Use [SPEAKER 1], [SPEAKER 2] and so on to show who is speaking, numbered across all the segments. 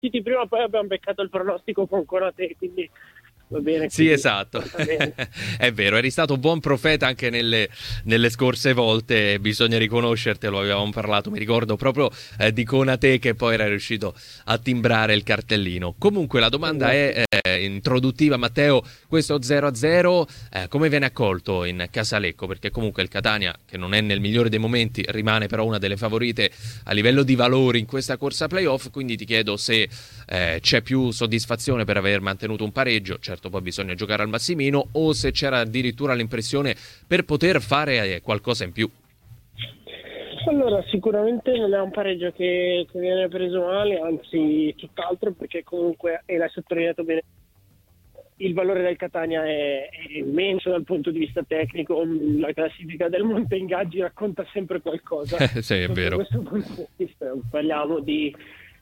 [SPEAKER 1] partiti prima, poi abbiamo beccato il pronostico con Konate, quindi va bene.
[SPEAKER 2] Sì, esatto. È vero, eri stato buon profeta anche nelle scorse volte, bisogna riconoscertelo, avevamo parlato, mi ricordo proprio di Konate, che poi era riuscito a timbrare il cartellino. Comunque la domanda è introduttiva, Matteo, questo 0-0 come viene accolto in Casalecco? Perché comunque il Catania, che non è nel migliore dei momenti, rimane però una delle favorite a livello di valori in questa corsa playoff, quindi ti chiedo se c'è più soddisfazione per aver mantenuto un pareggio, certo poi bisogna giocare al Massimino, o se c'era addirittura l'impressione per poter fare qualcosa in più.
[SPEAKER 1] Allora, sicuramente non è un pareggio che viene preso male, anzi tutt'altro, perché comunque, e l'hai sottolineato bene, il valore del Catania è immenso dal punto di vista tecnico. La classifica del Monte Ingaggi racconta sempre qualcosa.
[SPEAKER 2] Sì, è vero.
[SPEAKER 1] Da questo punto di vista parliamo di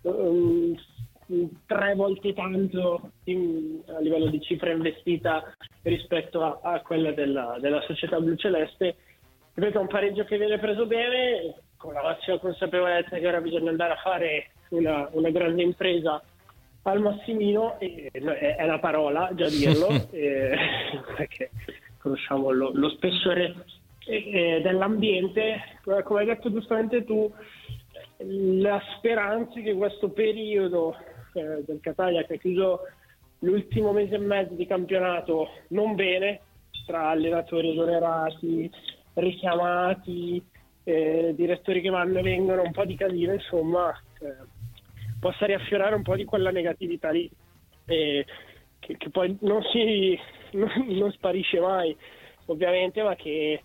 [SPEAKER 1] 3 volte tanto a livello di cifra investita rispetto a quella della società bluceleste. Ripeto, è un pareggio che viene preso bene, con la massima consapevolezza che ora bisogna andare a fare una grande impresa al Massimino, è una parola già dirlo, perché conosciamo lo spessore dell'ambiente. Come hai detto giustamente tu, la speranza che questo periodo del Catania, che ha chiuso l'ultimo mese e mezzo di campionato non bene, tra allenatori esonerati, richiamati, direttori che vanno e vengono, un po' di casino, insomma, possa riaffiorare un po' di quella negatività lì, che poi non sparisce mai, ovviamente, ma che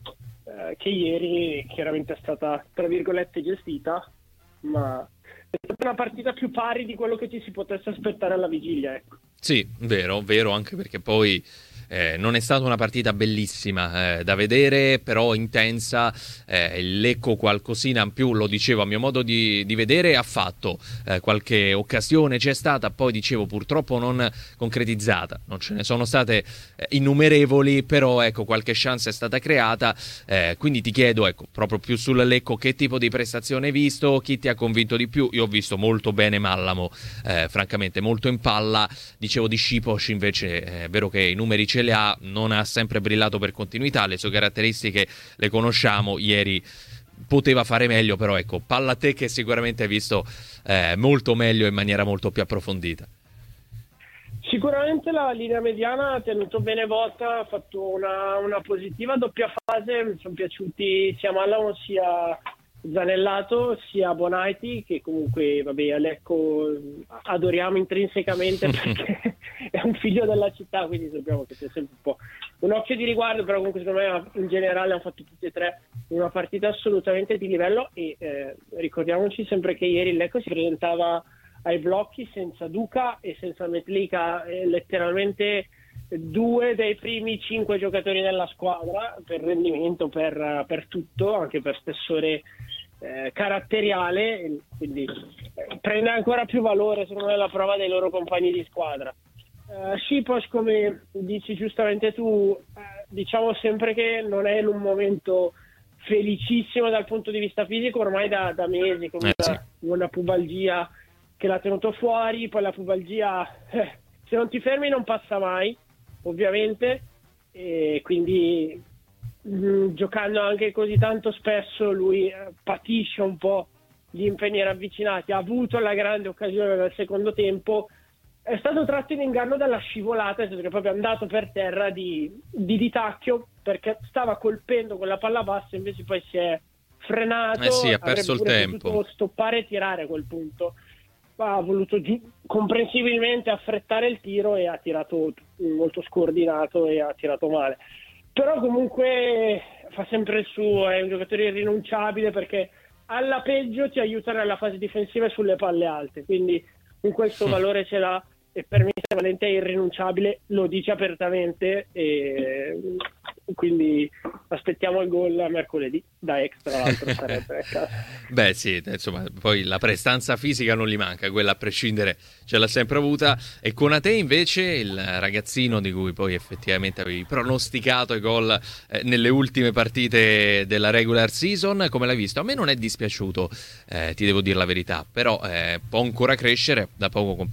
[SPEAKER 1] ieri chiaramente è stata, tra virgolette, gestita, ma è stata una partita più pari di quello che ci si potesse aspettare alla vigilia, ecco.
[SPEAKER 2] Sì, vero, anche perché poi non è stata una partita bellissima da vedere, però intensa. Il Lecco qualcosina in più, lo dicevo a mio modo di vedere, ha fatto qualche occasione, c'è stata, poi dicevo purtroppo non concretizzata, non ce ne sono state innumerevoli, però ecco, qualche chance è stata creata, quindi ti chiedo, ecco, proprio più sul Lecco, che tipo di prestazione hai visto, chi ti ha convinto di più? Io ho visto molto bene Mallamo, francamente molto in palla. Dicevo di Sipos, invece è vero che i numeri ce li ha, non ha sempre brillato per continuità, le sue caratteristiche le conosciamo, ieri poteva fare meglio, però ecco, palla a te che sicuramente hai visto molto meglio in maniera molto più approfondita.
[SPEAKER 1] Sicuramente la linea mediana ha tenuto bene botta, ha fatto una positiva doppia fase, mi sono piaciuti sia Mallamo sia Zanellato sia Bonaiti, che comunque vabbè a Lecco adoriamo intrinsecamente perché è un figlio della città, quindi sappiamo che c'è sempre un po' un occhio di riguardo, però comunque secondo me in generale hanno fatto tutti e tre una partita assolutamente di livello e ricordiamoci sempre che ieri il Lecco si presentava ai blocchi senza Duca e senza Metlica, letteralmente 2 dei primi 5 giocatori della squadra per rendimento, per tutto, anche per spessore caratteriale, quindi prende ancora più valore secondo me la prova dei loro compagni di squadra. Sipos, come dici giustamente tu, diciamo sempre che non è in un momento felicissimo dal punto di vista fisico ormai da mesi, con una pubalgia che l'ha tenuto fuori, poi la pubalgia se non ti fermi non passa mai, ovviamente, e quindi giocando anche così tanto spesso lui patisce un po' gli impegni ravvicinati. Ha avuto la grande occasione nel secondo tempo, è stato tratto in inganno dalla scivolata, nel senso che è proprio andato per terra di ditacchio, perché stava colpendo con la palla bassa, invece poi si è frenato,
[SPEAKER 2] Ha perso il tempo,
[SPEAKER 1] potuto stoppare e tirare a quel punto. Ha voluto comprensibilmente affrettare il tiro e ha tirato molto scordinato e ha tirato male, però comunque fa sempre il suo, è un giocatore irrinunciabile perché alla peggio ti aiuta nella fase difensiva e sulle palle alte, quindi in questo valore ce l'ha e per me Valente è irrinunciabile, lo dice apertamente e quindi aspettiamo il gol mercoledì, da extra l'altro sarebbe.
[SPEAKER 2] Beh sì, insomma, poi la prestanza fisica non gli manca, quella a prescindere ce l'ha sempre avuta. E Konate invece, il ragazzino di cui poi effettivamente avevi pronosticato i gol nelle ultime partite della regular season, come l'hai visto? A me non è dispiaciuto, ti devo dire la verità, però può ancora crescere, da poco